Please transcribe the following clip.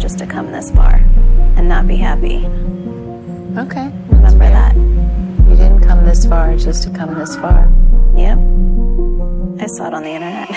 just to come this far and not be happy. Okay. Remember that. You didn't come this far just to come this far. Yep. I saw it on the internet.